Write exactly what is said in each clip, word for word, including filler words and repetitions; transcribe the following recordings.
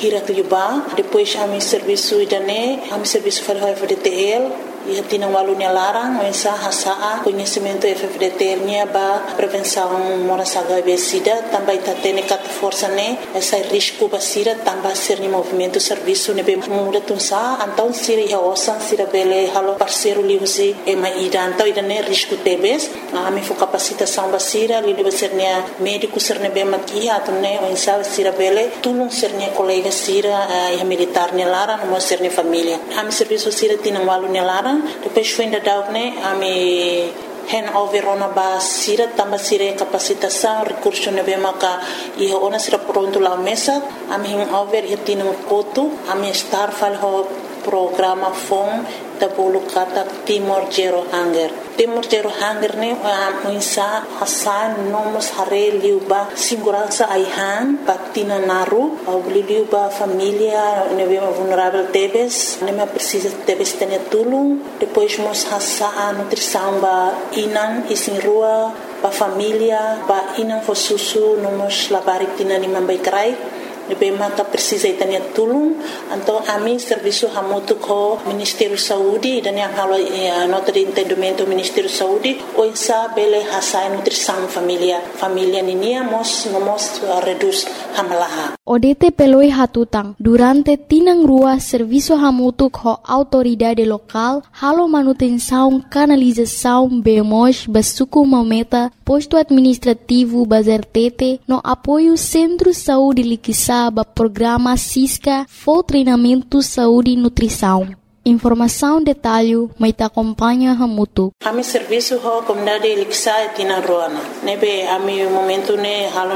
Hirak Liuba, depois a mi serviço idane, a mi serviço faz F D T L, e tinha um aluno larang, mas a hasa conhecimento F D T L nya ba prevenção morasaga besida, também tá tendo cat força né, essa risco basira também ser ni movimento serviço ne be muda tunsa, então sira ia osan sira bele halo parceiro liusi e ma ida, então ida ne risco tebes, a mi fo capacitação basira, li de ser ne médico ser ne be makia, então ne o insa sira bele, tulung ser ne colega sira e militar ne larang, mo ser ne família. A mi serviço sira tinha um aluno larang, depois foi ainda dar né a me handover ona ba sira tamba sira capacitação recurso ne be maka e ona sira pronto lá mesa a me handover e tinha um coto a me estar fal ho programa fom da bolo kata Timor Zero Hunger Timor Zero Hunger ne a insa hasan nomos hare liuba segurança aihan patina naru au liuba família ne be vulnerável tebes ne me precisa tebes tenha tulung depois mos hasa nutrição ba inan isin rua ba família ba inan fo susu nomos labarik tina ni mambai krai Nebe maka precisa itania tulung então a mim serviço hamutu ko Ministério Saúde dan yang halo eh, nota de entendimento Ministério Saúde o insa bele hasa nutrição família família ninia mos nomos uh, reduz hamalaha O D T peloi hatutang durante tinang rua serviço hamutu ko autoridade local halo manutenção canalização bemos basuku mameta posto administrativo bazertete no apoio Centro Saúde Liquisa ba programa Cisca for treinamento saúde e nutrição. Informação detalhe mai ta acompanha hamutu. A mi serviço ho comunidade Lixa tina roana. Nebe a mi momento ne halo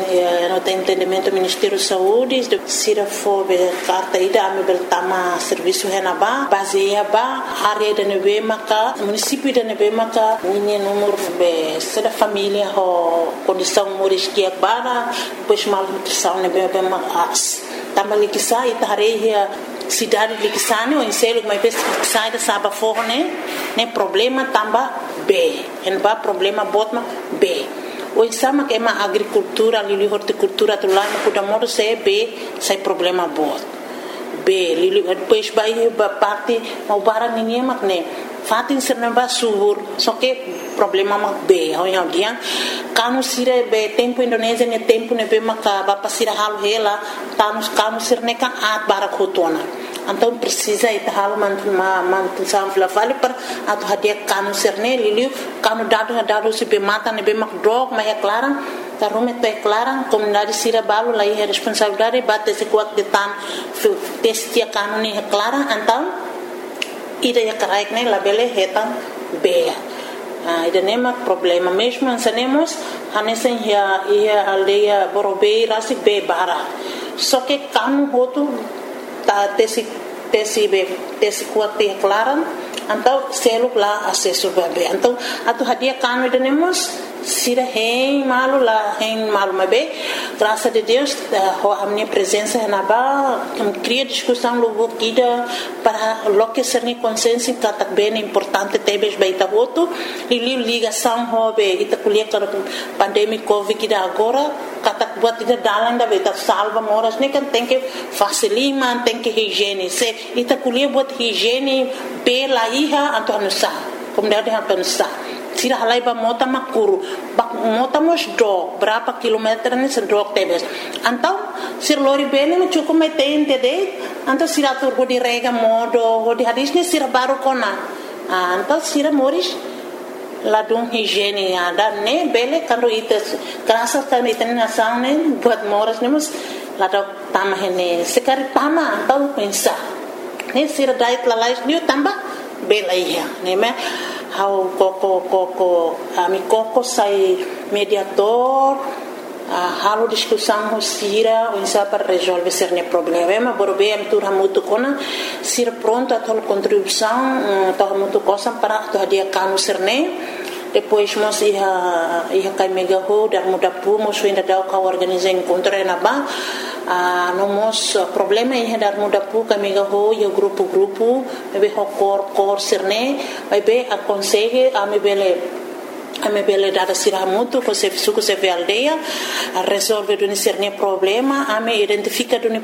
no entendimento Ministério Saúde de sira fo be carta ida a mi beltama serviço hena ba baseia ba área de nebe maka município de nebe maka ninha número be sera família ho condição moris que bara depois mal nutrição nebe be mas tama Lixa ita hareia cidade de Liquisane ou em selo mas sai da saba forne né problema tamba B en ba problema botma B o exama que é uma agricultura ali horticultura do lá no Pudamodo se B sai problema bot B li depois vai ba parte mau barang ninguém mak né fatin serna subur só que problema mak B ho yang dia kanu sire be tempo Indonesia ne tempo ne be maka ba pasira hal hela tanus kanu sirne ka at barak hotona então precisa ita hal man ma man sam fla vale per atu hadia kanu sirne liliu kanu dadu dadu se be mata ne be mak drog ma é clara ta rume te clara comunidade sira balu lai é responsabilidade bate se kuat de tan testia kanu ni é clara então ida ya karaik ne labele hetan be Ah, ida nema problema mesmo ansanemos hanesen ya ia aldeia borobei rasi be bara só que kanu hotu ta tesi tesi be tesi kuati klaran então selo lá acesso bebe então atu hadia kanu ida nemos sira hein malu la hein malu mabe graças a Deus ho a minha presença na ba cria discussão logo kida para lo que ser ni consciência que bem importante tebes baita voto e ligação ho be ita kuliah para pandemia covid kida agora katak buat ita dalan da beta salva moras ni kan tem que facilima tem que higiene se ita kuliah buat higiene be la iha antonu sa comunidade antonu sa tira halai ba mota makuru bak mota mos do berapa kilometer ni sedok tebes antau sir lori bene no cukup metente de antau sira tur go di rega modo go di hadis ni sira baru kona antau sira moris ladung higiene ada ne bele karo ites krasa kan iten nasane buat moras nemos ladok tama hene sekari tama antau pensa ne sira dait lalais ni tamba bela iya ne me how koko koko ami koko sai mediator uh, halo discussão sira onsa para resolver ser ne problema borbe am tur hamutu kona sir pronto a tol contribuição to hamutu cosa para to dia kanu serne depois mos ia ia kai mega ho dar muda pu mos ainda dau ka organizar encontro na ba a no mos problema ia dar muda pu ka mega ho ia grupo grupo be ho cor cor serne vai be aconselhe a me bele a me bele dada sira muito com se suco se ve aldeia a resolver do serne problema a me identifica do